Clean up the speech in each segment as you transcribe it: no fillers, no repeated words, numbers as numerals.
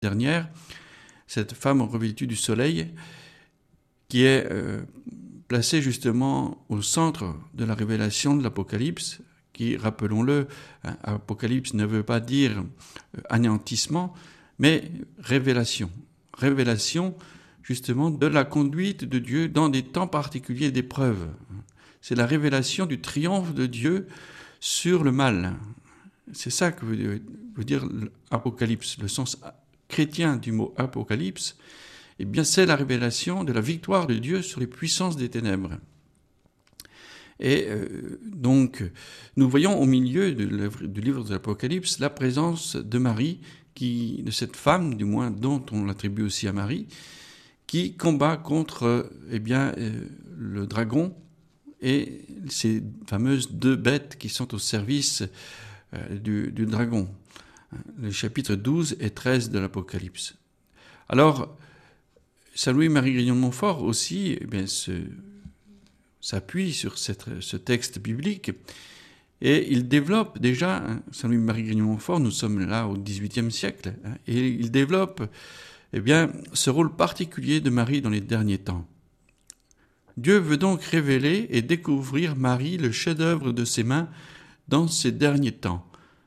dernière, cette femme revêtue du soleil qui est placée justement au centre de la révélation de l'Apocalypse, qui, rappelons-le, Apocalypse ne veut pas dire anéantissement, mais révélation. Révélation justement de la conduite de Dieu dans des temps particuliers d'épreuve. C'est la révélation du triomphe de Dieu sur le mal. C'est ça que veut dire l'Apocalypse. Le sens chrétien du mot Apocalypse, eh bien, c'est la révélation de la victoire de Dieu sur les puissances des ténèbres. Et donc, nous voyons au milieu du livre de l'Apocalypse la présence de Marie, de cette femme, du moins dont on l'attribue aussi à Marie, qui combat contre le dragon et ces fameuses 2 bêtes qui sont au service du dragon. Les chapitres 12 et 13 de l'Apocalypse. Alors, Saint Louis-Marie Grignon de Montfort aussi s'appuie sur ce texte biblique et il développe déjà, Saint Louis-Marie Grignon de Montfort, nous sommes là au XVIIIe siècle, et il développe ce rôle particulier de Marie dans les derniers temps. Dieu veut donc révéler et découvrir Marie, le chef-d'œuvre de ses mains, dans ces derniers temps.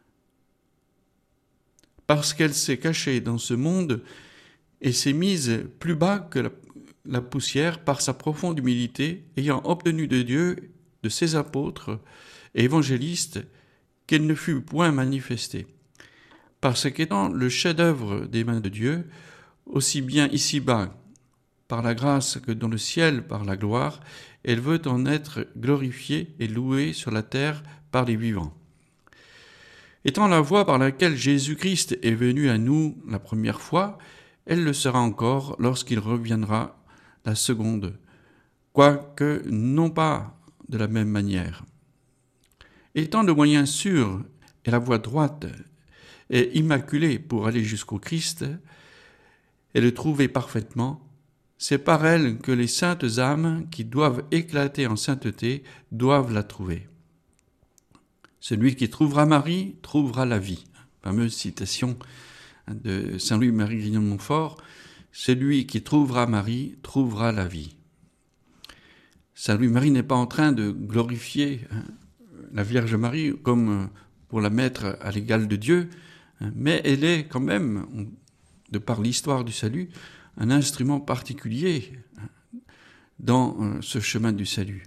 Parce qu'elle s'est cachée dans ce monde et s'est mise plus bas que la poussière par sa profonde humilité, ayant obtenu de Dieu, de ses apôtres et évangélistes, qu'elle ne fût point manifestée. Parce qu'étant le chef-d'œuvre des mains de Dieu, aussi bien ici-bas par la grâce que dans le ciel par la gloire, elle veut en être glorifiée et louée sur la terre par les vivants. Étant la voie par laquelle Jésus-Christ est venu à nous la première fois, elle le sera encore lorsqu'il reviendra la seconde, quoique non pas de la même manière. Étant le moyen sûr et la voie droite et immaculée pour aller jusqu'au Christ et le trouver parfaitement, c'est par elle que les saintes âmes qui doivent éclater en sainteté doivent la trouver. Celui qui trouvera Marie trouvera la vie. Fameuse citation de Saint Louis-Marie Grignon de Montfort. Celui qui trouvera Marie trouvera la vie. Saint Louis-Marie n'est pas en train de glorifier la Vierge Marie comme pour la mettre à l'égal de Dieu, mais elle est quand même, de par l'histoire du salut, un instrument particulier dans ce chemin du salut.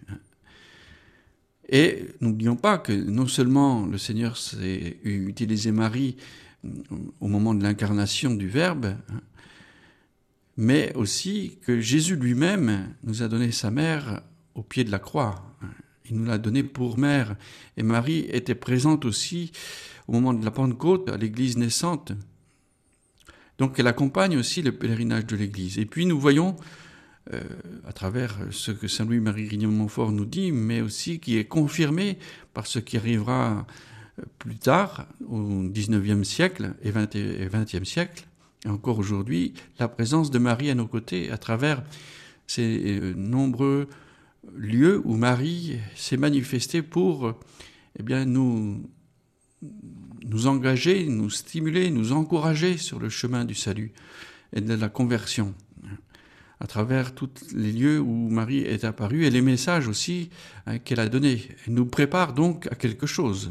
Et n'oublions pas que non seulement le Seigneur s'est utilisé Marie au moment de l'incarnation du Verbe, mais aussi que Jésus lui-même nous a donné sa mère au pied de la croix. Il nous l'a donnée pour mère. Et Marie était présente aussi au moment de la Pentecôte à l'Église naissante. Donc elle accompagne aussi le pèlerinage de l'Église. Et puis nous voyons, à travers ce que Saint Louis-Marie Grignon de Montfort nous dit, mais aussi qui est confirmé par ce qui arrivera plus tard, au XIXe siècle et XXe siècle, et encore aujourd'hui, la présence de Marie à nos côtés, à travers ces nombreux lieux où Marie s'est manifestée pour nous engager, nous stimuler, nous encourager sur le chemin du salut et de la conversion, à travers tous les lieux où Marie est apparue et les messages aussi qu'elle a donnés. Elle nous prépare donc à quelque chose.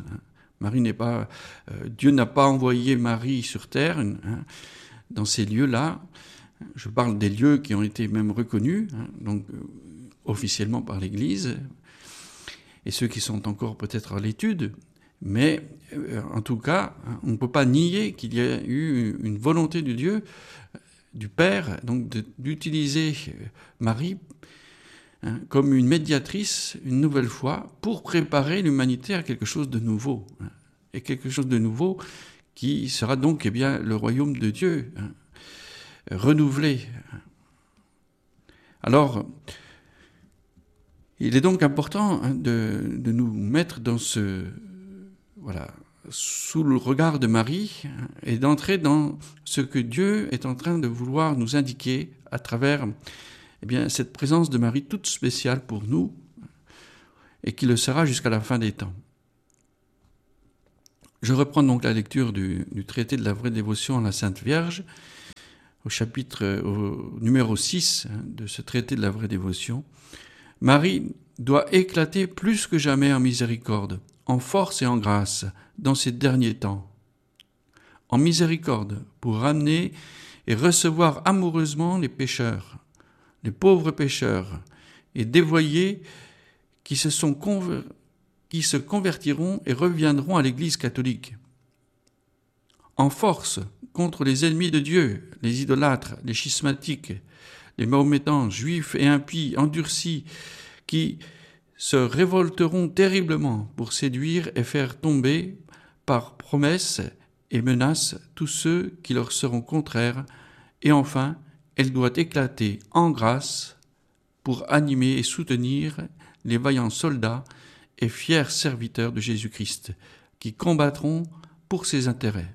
Dieu n'a pas envoyé Marie sur terre dans ces lieux-là. Je parle des lieux qui ont été même reconnus, donc officiellement par l'Église, et ceux qui sont encore peut-être à l'étude. Mais en tout cas, on ne peut pas nier qu'il y a eu une volonté de Dieu, du Père, donc d'utiliser Marie comme une médiatrice, une nouvelle fois, pour préparer l'humanité à quelque chose de nouveau. Et quelque chose de nouveau qui sera donc le royaume de Dieu, renouvelé. Alors, il est donc important de nous mettre dans sous le regard de Marie et d'entrer dans ce que Dieu est en train de vouloir nous indiquer à travers cette présence de Marie toute spéciale pour nous et qui le sera jusqu'à la fin des temps. Je reprends donc la lecture du traité de la vraie dévotion à la Sainte Vierge au numéro 6 de ce traité de la vraie dévotion, Marie doit éclater plus que jamais en miséricorde, en force et en grâce dans ces derniers temps. En miséricorde pour ramener et recevoir amoureusement les pécheurs, les pauvres pécheurs et dévoyés qui se convertiront et reviendront à l'Église catholique. En force contre les ennemis de Dieu, les idolâtres, les schismatiques, les mahométans, juifs et impies endurcis qui se révolteront terriblement pour séduire et faire tomber par promesses et menaces tous ceux qui leur seront contraires. Et enfin, elle doit éclater en grâce pour animer et soutenir les vaillants soldats et fiers serviteurs de Jésus-Christ qui combattront pour ses intérêts.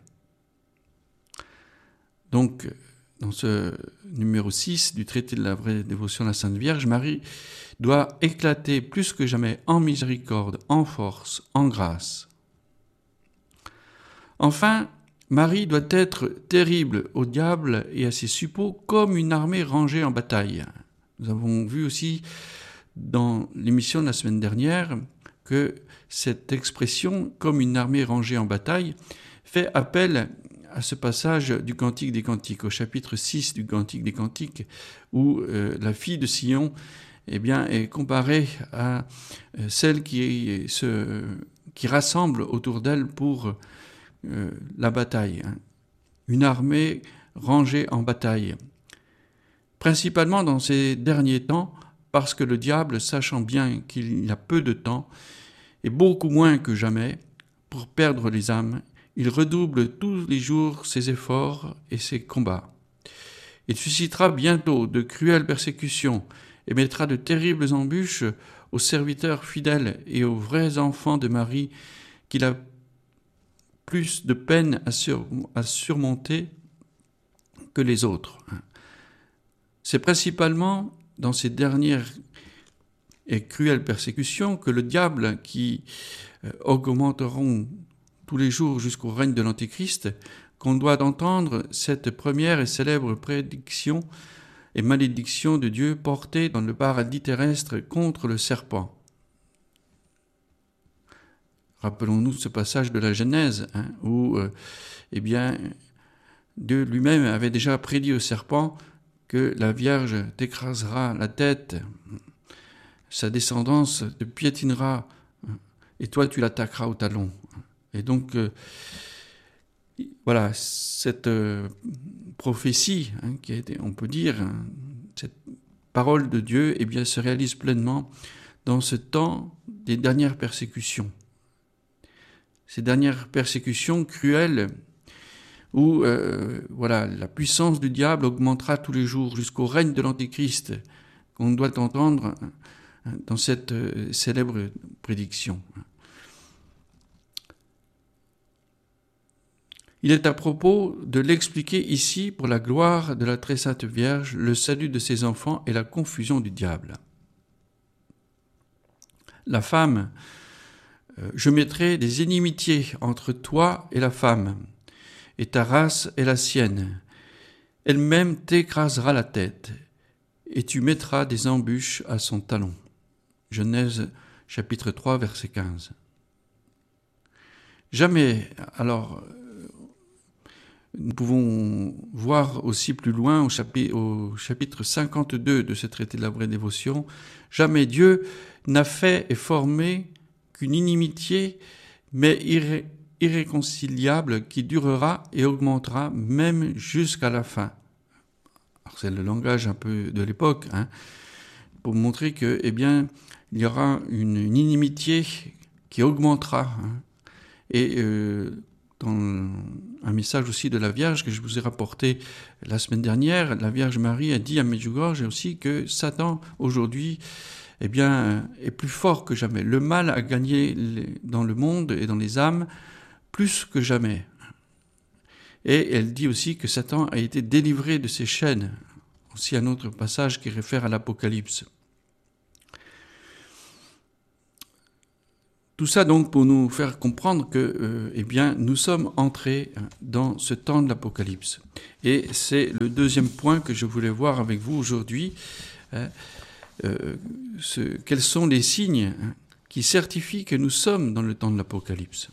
Donc, dans ce numéro 6 du traité de la vraie dévotion à la Sainte Vierge, Marie doit éclater plus que jamais en miséricorde, en force, en grâce. Enfin, Marie doit être terrible au diable et à ses suppôts comme une armée rangée en bataille. Nous avons vu aussi dans l'émission de la semaine dernière que cette expression « comme une armée rangée en bataille » fait appel à ce passage du Cantique des Cantiques, au chapitre 6 du Cantique des Cantiques, où la fille de Sion est comparée à celle qui rassemble autour d'elle pour la bataille. Une armée rangée en bataille. Principalement dans ces derniers temps, parce que le diable, sachant bien qu'il a peu de temps, et beaucoup moins que jamais, pour perdre les âmes, il redouble tous les jours ses efforts et ses combats. Il suscitera bientôt de cruelles persécutions et mettra de terribles embûches aux serviteurs fidèles et aux vrais enfants de Marie qu'il a plus de peine à surmonter que les autres. C'est principalement dans ces dernières et cruelles persécutions que le diable, qui augmenteront tous les jours jusqu'au règne de l'Antéchrist, qu'on doit entendre cette première et célèbre prédiction et malédiction de Dieu portée dans le paradis terrestre contre le serpent. Rappelons-nous ce passage de la Genèse, où Dieu lui-même avait déjà prédit au serpent que la Vierge t'écrasera la tête, sa descendance te piétinera, et toi tu l'attaqueras au talon. Et donc, voilà, cette prophétie, qui a été, on peut dire, cette parole de Dieu, se réalise pleinement dans ce temps des dernières persécutions. Ces dernières persécutions cruelles où la puissance du diable augmentera tous les jours jusqu'au règne de l'Antéchrist, qu'on doit entendre dans cette célèbre prédiction. Il est à propos de l'expliquer ici pour la gloire de la très sainte Vierge, le salut de ses enfants et la confusion du diable. La femme, je mettrai des inimitiés entre toi et la femme, et ta race et la sienne. Elle-même t'écrasera la tête, et tu mettras des embûches à son talon. Genèse chapitre 3, verset 15. Jamais, alors, nous pouvons voir aussi plus loin au chapitre 52 de ce traité de la vraie dévotion, jamais Dieu n'a fait et formé qu'une inimitié, mais irréconciliable, qui durera et augmentera même jusqu'à la fin. Alors c'est le langage un peu de l'époque, pour montrer que, il y aura une inimitié qui augmentera. Et dans un message aussi de la Vierge que je vous ai rapporté la semaine dernière, la Vierge Marie a dit à Medjugorje aussi que Satan aujourd'hui est plus fort que jamais. Le mal a gagné dans le monde et dans les âmes plus que jamais. Et elle dit aussi que Satan a été délivré de ses chaînes. Aussi un autre passage qui réfère à l'Apocalypse. Tout ça donc pour nous faire comprendre que nous sommes entrés dans ce temps de l'Apocalypse. Et c'est le deuxième point que je voulais voir avec vous aujourd'hui. Quels sont les signes qui certifient que nous sommes dans le temps de l'Apocalypse?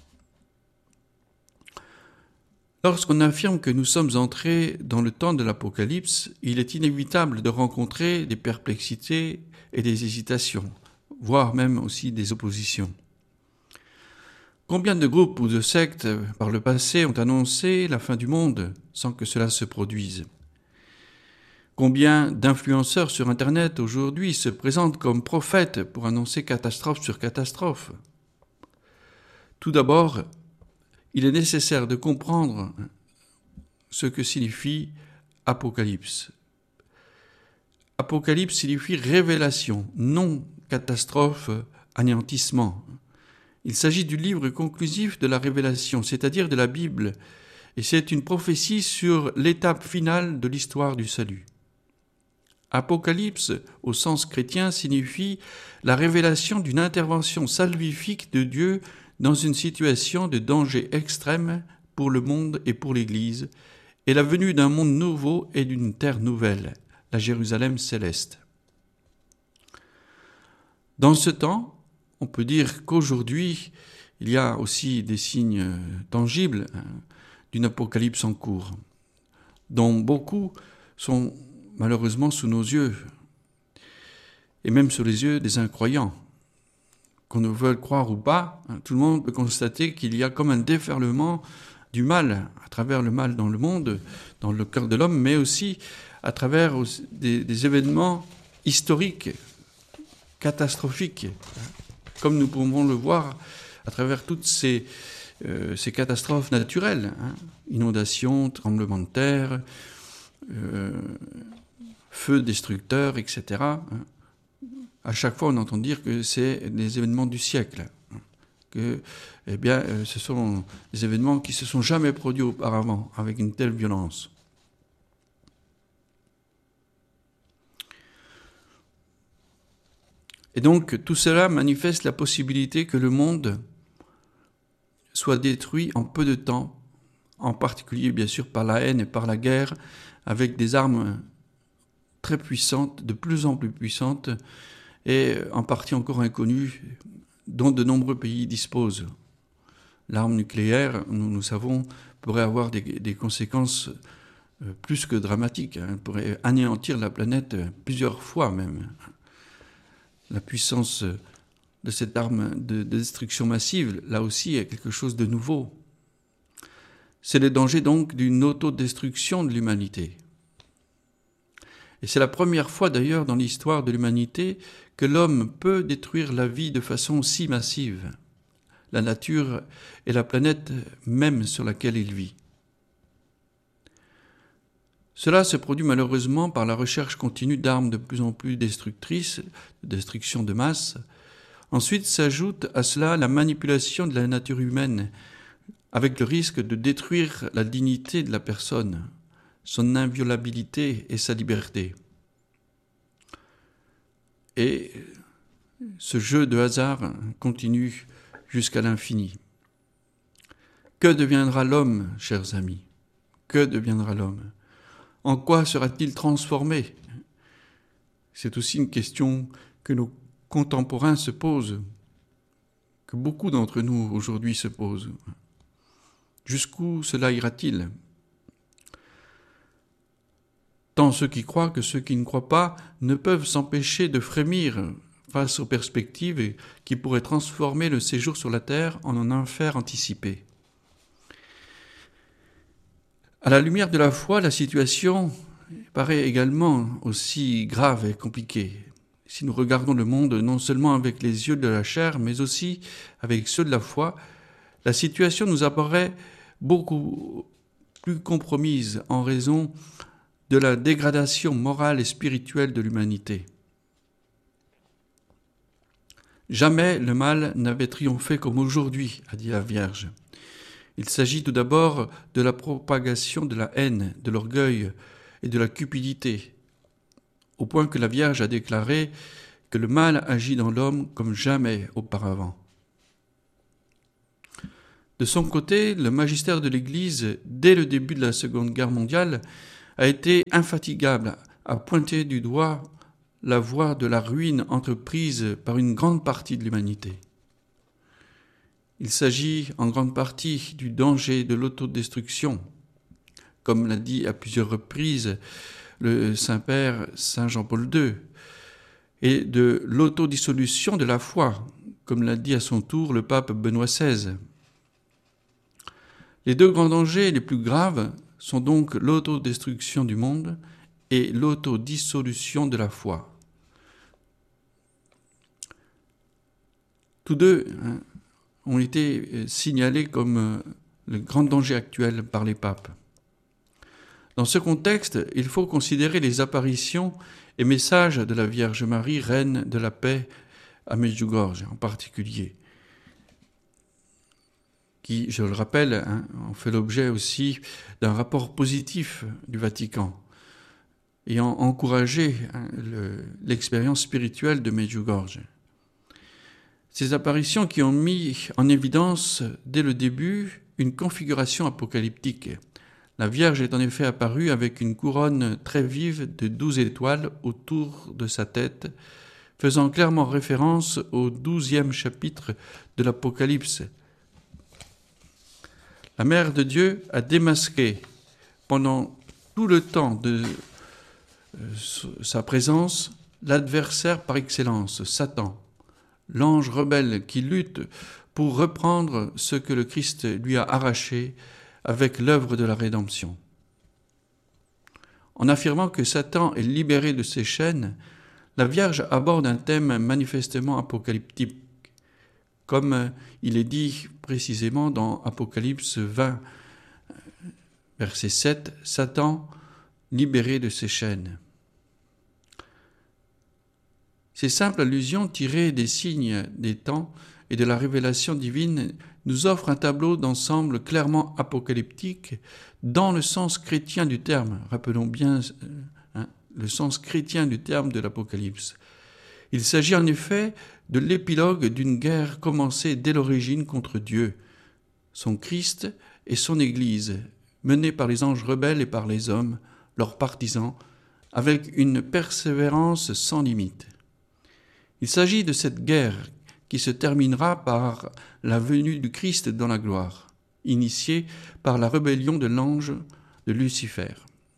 Lorsqu'on affirme que nous sommes entrés dans le temps de l'Apocalypse, il est inévitable de rencontrer des perplexités et des hésitations, voire même aussi des oppositions. Combien de groupes ou de sectes par le passé ont annoncé la fin du monde sans que cela se produise? Combien d'influenceurs sur Internet aujourd'hui se présentent comme prophètes pour annoncer catastrophe sur catastrophe? Tout d'abord, il est nécessaire de comprendre ce que signifie Apocalypse. Apocalypse signifie révélation, non catastrophe, anéantissement. Il s'agit du livre conclusif de la révélation, c'est-à-dire de la Bible, et c'est une prophétie sur l'étape finale de l'histoire du salut. Apocalypse, au sens chrétien, signifie la révélation d'une intervention salvifique de Dieu dans une situation de danger extrême pour le monde et pour l'Église, et la venue d'un monde nouveau et d'une terre nouvelle, la Jérusalem céleste. Dans ce temps, on peut dire qu'aujourd'hui, il y a aussi des signes tangibles d'une apocalypse en cours, dont beaucoup sont malheureusement sous nos yeux, et même sous les yeux des incroyants. Qu'on ne veuille croire ou pas, tout le monde peut constater qu'il y a comme un déferlement du mal, à travers le mal dans le monde, dans le cœur de l'homme, mais aussi à travers des événements historiques, catastrophiques, comme nous pouvons le voir à travers toutes ces catastrophes naturelles, inondations, tremblements de terre, feux destructeurs, etc. À chaque fois, on entend dire que c'est les événements du siècle, que ce sont des événements qui ne se sont jamais produits auparavant avec une telle violence. Et donc, tout cela manifeste la possibilité que le monde soit détruit en peu de temps, en particulier, bien sûr, par la haine et par la guerre, avec des armes très puissantes, de plus en plus puissantes, et en partie encore inconnues, dont de nombreux pays disposent. L'arme nucléaire, nous savons, pourrait avoir des conséquences plus que dramatiques, pourrait anéantir la planète plusieurs fois même. La puissance de cette arme de destruction massive, là aussi, est quelque chose de nouveau. C'est le danger donc d'une autodestruction de l'humanité. Et c'est la première fois d'ailleurs dans l'histoire de l'humanité que l'homme peut détruire la vie de façon si massive, la nature et la planète même sur laquelle il vit. Cela se produit malheureusement par la recherche continue d'armes de plus en plus destructrices, de destruction de masse. Ensuite s'ajoute à cela la manipulation de la nature humaine, avec le risque de détruire la dignité de la personne, son inviolabilité et sa liberté. Et ce jeu de hasard continue jusqu'à l'infini. Que deviendra l'homme, chers amis? Que deviendra l'homme? En quoi sera-t-il transformé? C'est aussi une question que nos contemporains se posent, que beaucoup d'entre nous aujourd'hui se posent. Jusqu'où cela ira-t-il? Tant ceux qui croient que ceux qui ne croient pas ne peuvent s'empêcher de frémir face aux perspectives qui pourraient transformer le séjour sur la terre en un enfer anticipé. À la lumière de la foi, la situation paraît également aussi grave et compliquée. Si nous regardons le monde non seulement avec les yeux de la chair, mais aussi avec ceux de la foi, la situation nous apparaît beaucoup plus compromise en raison de la dégradation morale et spirituelle de l'humanité. Jamais le mal n'avait triomphé comme aujourd'hui, a dit la Vierge. Il s'agit tout d'abord de la propagation de la haine, de l'orgueil et de la cupidité, au point que la Vierge a déclaré que le mal agit dans l'homme comme jamais auparavant. De son côté, le magistère de l'Église, dès le début de la Seconde Guerre mondiale, a été infatigable à pointer du doigt la voie de la ruine entreprise par une grande partie de l'humanité. Il s'agit en grande partie du danger de l'autodestruction, comme l'a dit à plusieurs reprises le Saint-Père Saint Jean-Paul II, et de l'autodissolution de la foi, comme l'a dit à son tour le pape Benoît XVI. Les deux grands dangers les plus graves sont donc l'autodestruction du monde et l'autodissolution de la foi. Tous deux ont été signalés comme le grand danger actuel par les papes. Dans ce contexte, il faut considérer les apparitions et messages de la Vierge Marie, reine de la paix à Medjugorje en particulier, qui, je le rappelle, ont fait l'objet aussi d'un rapport positif du Vatican, ayant encouragé l'expérience spirituelle de Medjugorje. Ces apparitions qui ont mis en évidence, dès le début, une configuration apocalyptique. La Vierge est en effet apparue avec une couronne très vive de 12 étoiles autour de sa tête, faisant clairement référence au 12e chapitre de l'Apocalypse. La Mère de Dieu a démasqué pendant tout le temps de sa présence l'adversaire par excellence, Satan, l'ange rebelle qui lutte pour reprendre ce que le Christ lui a arraché avec l'œuvre de la rédemption. En affirmant que Satan est libéré de ses chaînes, la Vierge aborde un thème manifestement apocalyptique, comme il est dit précisément dans Apocalypse 20, verset 7, « Satan libéré de ses chaînes ». Ces simples allusions tirées des signes des temps et de la révélation divine nous offrent un tableau d'ensemble clairement apocalyptique dans le sens chrétien du terme. Rappelons bien le sens chrétien du terme de l'Apocalypse. Il s'agit en effet de l'épilogue d'une guerre commencée dès l'origine contre Dieu, son Christ et son Église, menée par les anges rebelles et par les hommes, leurs partisans, avec une persévérance sans limite. Il s'agit de cette guerre qui se terminera par la venue du Christ dans la gloire, initiée par la rébellion de l'ange de Lucifer.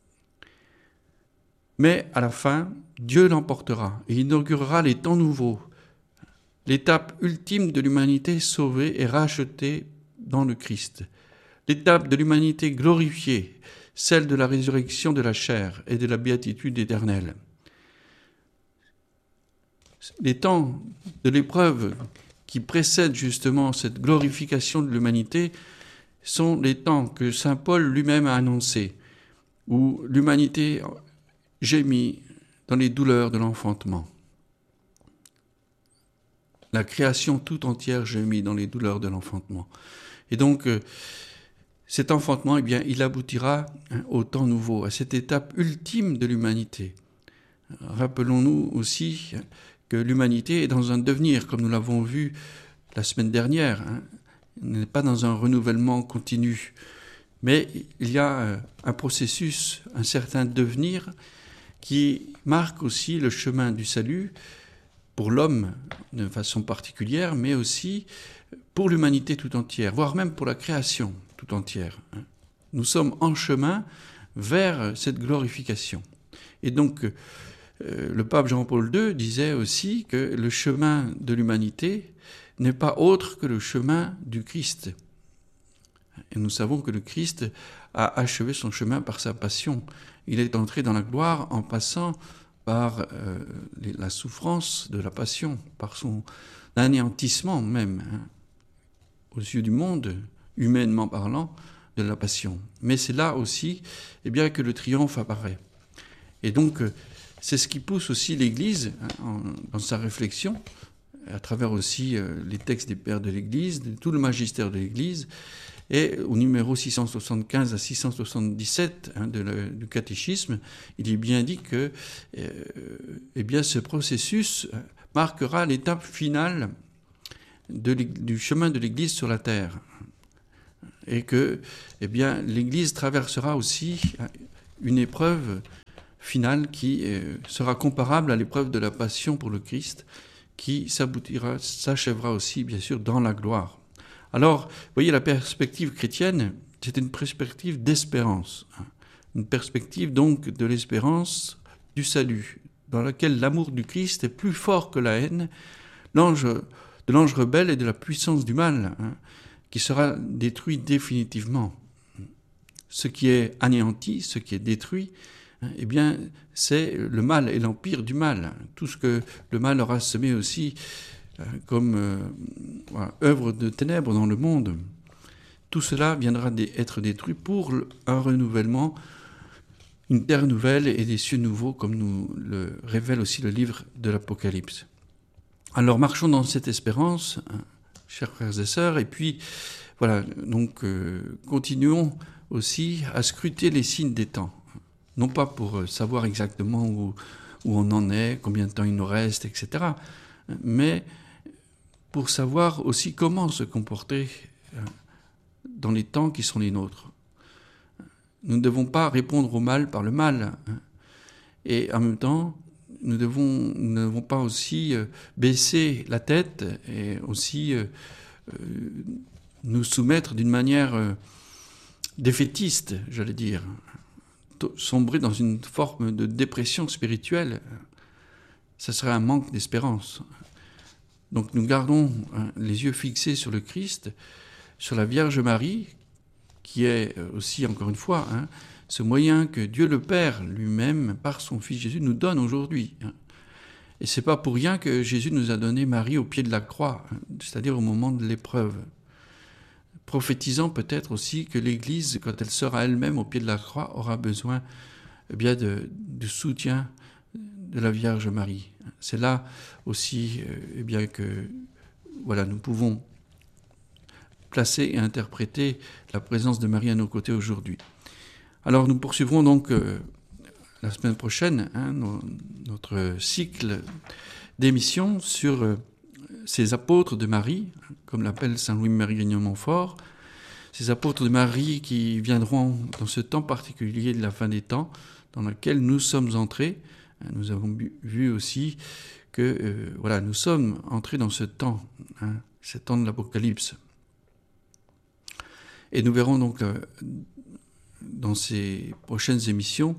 Mais à la fin, Dieu l'emportera et inaugurera les temps nouveaux, l'étape ultime de l'humanité sauvée et rachetée dans le Christ, l'étape de l'humanité glorifiée, celle de la résurrection de la chair et de la béatitude éternelle. Les temps de l'épreuve qui précèdent justement cette glorification de l'humanité sont les temps que saint Paul lui-même a annoncés, où l'humanité gémit dans les douleurs de l'enfantement. La création tout entière gémit dans les douleurs de l'enfantement. Et donc, cet enfantement, eh bien, il aboutira au temps nouveau, à cette étape ultime de l'humanité. Rappelons-nous aussi que l'humanité est dans un devenir, comme nous l'avons vu la semaine dernière. Elle n'est pas dans un renouvellement continu, mais il y a un processus, un certain devenir qui marque aussi le chemin du salut pour l'homme de façon particulière, mais aussi pour l'humanité tout entière, voire même pour la création tout entière. Nous sommes en chemin vers cette glorification. Et donc, le pape Jean-Paul II disait aussi que le chemin de l'humanité n'est pas autre que le chemin du Christ. Et nous savons que le Christ a achevé son chemin par sa passion. Il est entré dans la gloire en passant par la souffrance de la passion, par son anéantissement même, aux yeux du monde, humainement parlant, de la passion. Mais c'est là aussi bien, que le triomphe apparaît. Et donc, c'est ce qui pousse aussi l'Église dans sa réflexion, à travers aussi les textes des pères de l'Église, de tout le magistère de l'Église, et au numéro 675 à 677 du catéchisme, il est bien dit que bien, ce processus marquera l'étape finale du chemin de l'Église sur la terre. et que l'Église traversera aussi une épreuve finale qui sera comparable à l'épreuve de la passion pour le Christ, qui s'achèvera aussi, bien sûr, dans la gloire. Alors, vous voyez, la perspective chrétienne, c'est une perspective d'espérance, une perspective donc de l'espérance du salut, dans laquelle l'amour du Christ est plus fort que la haine, de l'ange rebelle et de la puissance du mal, qui sera détruit définitivement. Ce qui est anéanti, ce qui est détruit, c'est le mal et l'empire du mal. Tout ce que le mal aura semé aussi comme œuvre de ténèbres dans le monde, tout cela viendra être détruit pour un renouvellement, une terre nouvelle et des cieux nouveaux, comme nous le révèle aussi le livre de l'Apocalypse. Alors marchons dans cette espérance, chers frères et sœurs, et puis continuons aussi à scruter les signes des temps, non pas pour savoir exactement où on en est, combien de temps il nous reste, etc., mais pour savoir aussi comment se comporter dans les temps qui sont les nôtres. Nous ne devons pas répondre au mal par le mal, et en même temps, nous ne devons pas aussi baisser la tête et aussi nous soumettre d'une manière défaitiste, j'allais dire, sombrer dans une forme de dépression spirituelle. Ça serait un manque d'espérance. Donc nous gardons les yeux fixés sur le Christ, sur la Vierge Marie, qui est aussi, encore une fois, ce moyen que Dieu le Père lui-même, par son Fils Jésus, nous donne aujourd'hui. Et c'est pas pour rien que Jésus nous a donné Marie au pied de la croix, c'est-à-dire au moment de l'épreuve. Prophétisant peut-être aussi que l'Église, quand elle sera elle-même au pied de la croix, aura besoin du soutien de la Vierge Marie. C'est là aussi que nous pouvons placer et interpréter la présence de Marie à nos côtés aujourd'hui. Alors nous poursuivrons donc la semaine prochaine notre cycle d'émissions sur ces apôtres de Marie, comme l'appelle saint Louis-Marie Grignon-Montfort, ces apôtres de Marie qui viendront dans ce temps particulier de la fin des temps, dans lequel nous sommes entrés. Nous avons vu aussi que nous sommes entrés dans ce temps de l'Apocalypse. Et nous verrons donc dans ces prochaines émissions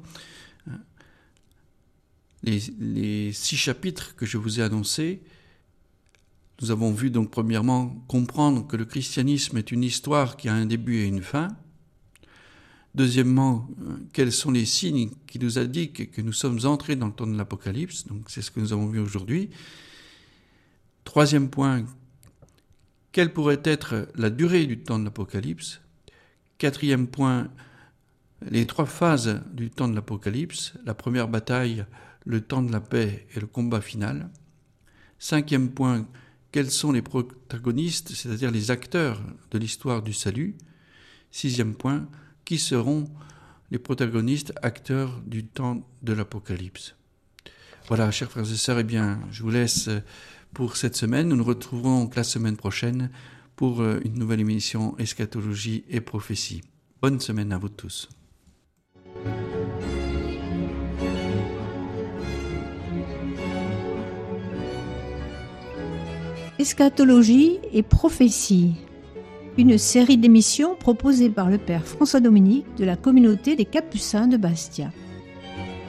les 6 chapitres que je vous ai annoncés. Nous avons vu donc premièrement comprendre que le christianisme est une histoire qui a un début et une fin. Deuxièmement, quels sont les signes qui nous indiquent que nous sommes entrés dans le temps de l'Apocalypse. Donc c'est ce que nous avons vu aujourd'hui. Troisième point, quelle pourrait être la durée du temps de l'Apocalypse. Quatrième point, les 3 phases du temps de l'Apocalypse. La première bataille, le temps de la paix et le combat final. Cinquième point, quels sont les protagonistes, c'est-à-dire les acteurs de l'histoire du salut. Sixième point, qui seront les protagonistes, acteurs du temps de l'Apocalypse. Voilà, chers frères et sœurs, je vous laisse pour cette semaine. Nous nous retrouverons donc la semaine prochaine pour une nouvelle émission Eschatologie et prophétie. Bonne semaine à vous tous. Eschatologie et prophétie, une série d'émissions proposée par le Père François Dominique de la communauté des Capucins de Bastia.